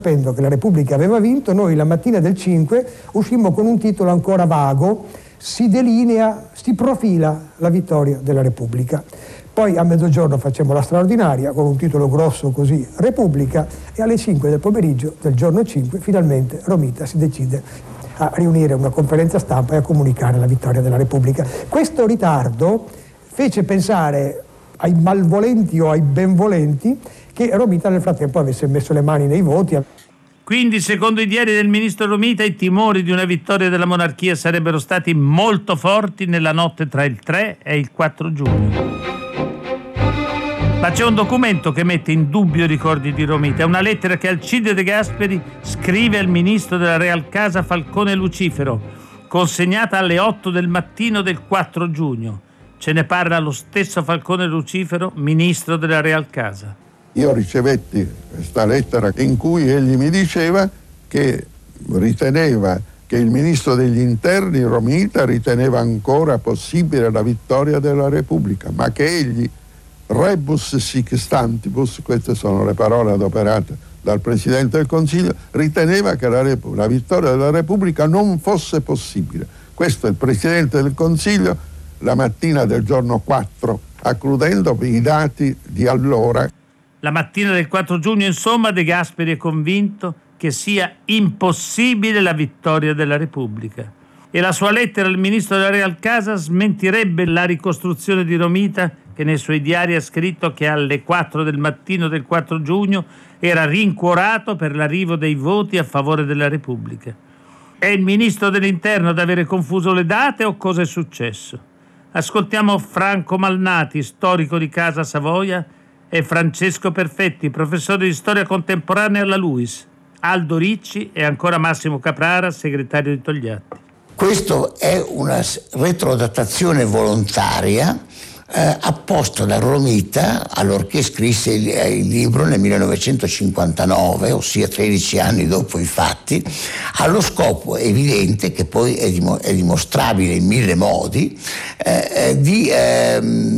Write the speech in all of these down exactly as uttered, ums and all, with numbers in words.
Sapendo che la Repubblica aveva vinto, noi la mattina del cinque uscimmo con un titolo ancora vago: si delinea, si profila la vittoria della Repubblica. Poi a mezzogiorno facciamo la straordinaria con un titolo grosso così, Repubblica, e alle cinque del pomeriggio del giorno cinque finalmente Romita si decide a riunire una conferenza stampa e a comunicare la vittoria della Repubblica. Questo ritardo fece pensare ai malvolenti o ai benvolenti che Romita nel frattempo avesse messo le mani nei voti. Quindi, secondo i diari del ministro Romita, i timori di una vittoria della monarchia sarebbero stati molto forti nella notte tra il tre e il quattro giugno. Ma c'è un documento che mette in dubbio i ricordi di Romita. È una lettera che Alcide De Gasperi scrive al ministro della Real Casa Falcone Lucifero, consegnata alle otto del mattino del quattro giugno. Ce ne parla lo stesso Falcone Lucifero, ministro della Real Casa. Io ricevetti questa lettera in cui egli mi diceva che riteneva che il ministro degli interni, Romita, riteneva ancora possibile la vittoria della Repubblica, ma che egli, rebus sic stantibus, queste sono le parole adoperate dal Presidente del Consiglio, riteneva che la, Rep- la vittoria della Repubblica non fosse possibile. Questo è il Presidente del Consiglio la mattina del giorno quattro, accludendo i dati di allora. La mattina del quattro giugno, insomma, De Gasperi è convinto che sia impossibile la vittoria della Repubblica. E la sua lettera al ministro della Real Casa smentirebbe la ricostruzione di Romita, che nei suoi diari ha scritto che alle quattro del mattino del quattro giugno era rincuorato per l'arrivo dei voti a favore della Repubblica. È il ministro dell'Interno ad avere confuso le date o cosa è successo? Ascoltiamo Franco Malnati, storico di Casa Savoia, e Francesco Perfetti, professore di storia contemporanea alla LUISS, Aldo Ricci e ancora Massimo Caprara, segretario di Togliatti. Questo è una retrodatazione volontaria eh, apposta da Romita allorché scrisse il, il libro nel millenovecentocinquantanove, ossia tredici anni dopo i fatti, allo scopo evidente, che poi è, dim- è dimostrabile in mille modi, eh, di, eh,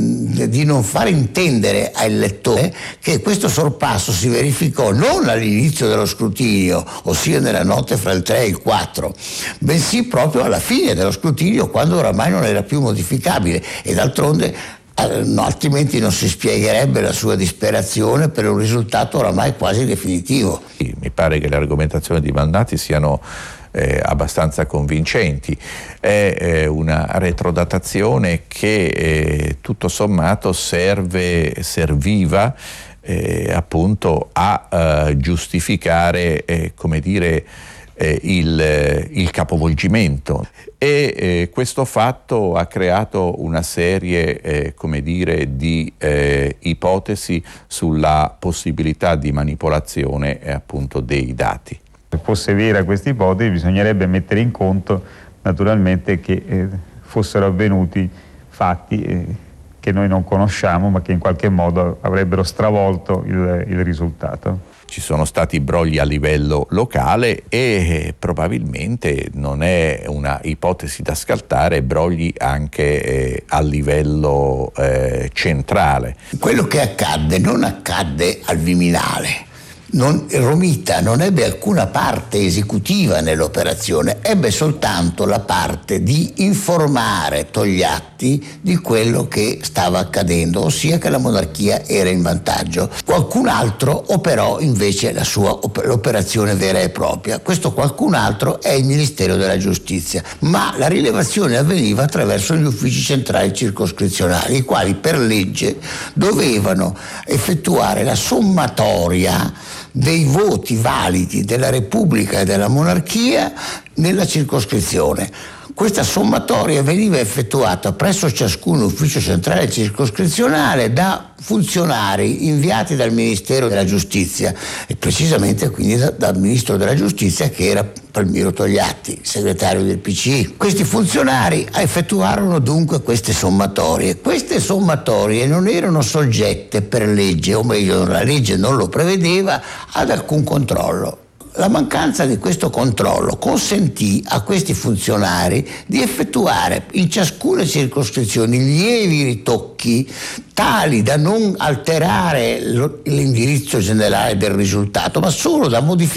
di non far intendere al lettore che questo sorpasso si verificò non all'inizio dello scrutinio, ossia nella notte fra il tre e il quattro, bensì proprio alla fine dello scrutinio, quando oramai non era più modificabile, e d'altronde no, altrimenti non si spiegherebbe la sua disperazione per un risultato oramai quasi definitivo. Sì, mi pare che le argomentazioni di Malnati siano eh, abbastanza convincenti. È eh, una retrodatazione che eh, tutto sommato serve, serviva eh, appunto a eh, giustificare, eh, come dire, Eh, il, eh, il capovolgimento, e eh, questo fatto ha creato una serie eh, come dire di eh, ipotesi sulla possibilità di manipolazione eh, appunto dei dati. Se fosse vera questa ipotesi, bisognerebbe mettere in conto naturalmente che eh, fossero avvenuti fatti eh, che noi non conosciamo, ma che in qualche modo avrebbero stravolto il, il risultato. Ci sono stati brogli a livello locale e probabilmente non è una ipotesi da scartare brogli anche eh, a livello eh, centrale. Quello che accadde non accadde al Viminale. Non, Romita non ebbe alcuna parte esecutiva nell'operazione, ebbe soltanto la parte di informare Togliatti di quello che stava accadendo, ossia che la monarchia era in vantaggio. Qualcun altro operò invece la sua l'operazione vera e propria. Questo qualcun altro è il Ministero della Giustizia, ma la rilevazione avveniva attraverso gli uffici centrali circoscrizionali, i quali per legge dovevano effettuare la sommatoria dei voti validi della Repubblica e della monarchia nella circoscrizione. Questa sommatoria veniva effettuata presso ciascun ufficio centrale circoscrizionale da funzionari inviati dal Ministero della Giustizia, e precisamente quindi da, dal Ministro della Giustizia, che era Palmiro Togliatti, segretario del P C I. Questi funzionari effettuarono dunque queste sommatorie. Queste sommatorie non erano soggette per legge, o meglio la legge non lo prevedeva, ad alcun controllo. La mancanza di questo controllo consentì a questi funzionari di effettuare in ciascuna circoscrizione lievi ritocchi tali da non alterare l'indirizzo generale del risultato, ma solo da modificare